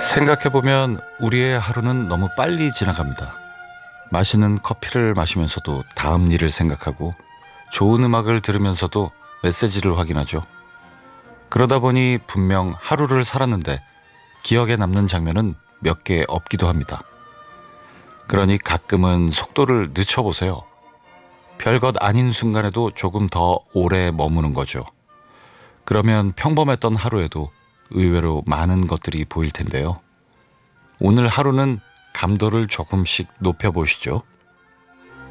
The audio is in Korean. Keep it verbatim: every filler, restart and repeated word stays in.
생각해보면 우리의 하루는 너무 빨리 지나갑니다. 맛있는 커피를 마시면서도 다음 일을 생각하고 좋은 음악을 들으면서도 메시지를 확인하죠. 그러다 보니 분명 하루를 살았는데 기억에 남는 장면은 몇 개 없기도 합니다. 그러니 가끔은 속도를 늦춰보세요. 별것 아닌 순간에도 조금 더 오래 머무는 거죠. 그러면 평범했던 하루에도 의외로 많은 것들이 보일 텐데요. 오늘 하루는 감도를 조금씩 높여보시죠.